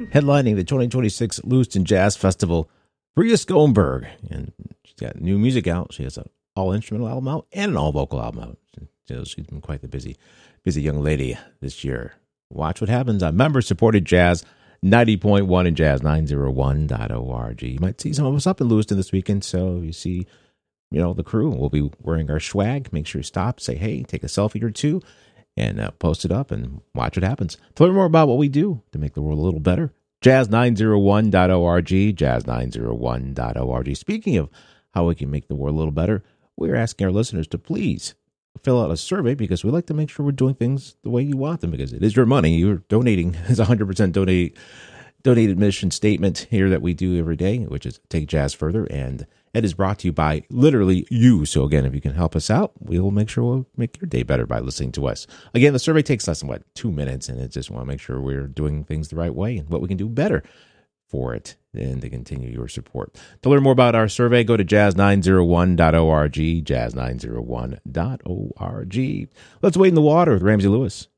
Headlining the 2026 Lewiston Jazz Festival, Bria Schoenberg. And she's got new music out. She has an all-instrumental album out and an all-vocal album out. So she's been quite the busy young lady this year. Watch what happens on member-supported Jazz 90.1 and jazz901.org. You might see some of us up in Lewiston this weekend, so you see, the crew. We'll be wearing our swag. Make sure you stop, say hey, take a selfie or two, and post it up and watch what happens. To learn more about what we do to make the world a little better, jazz901.org, jazz901.org. Speaking of how we can make the world a little better, we're asking our listeners to please fill out a survey because we like to make sure we're doing things the way you want them because it is your money. You're donating. It's 100% donated mission statement here that we do every day, which is Take Jazz Further. And it is brought to you by literally you. So again, if you can help us out, we will make sure we'll make your day better by listening to us. Again, the survey takes less than 2 minutes, and I just want to make sure we're doing things the right way and what we can do better for it and to continue your support. To learn more about our survey, go to jazz901.org, jazz901.org. Let's wade in the water with Ramsey Lewis.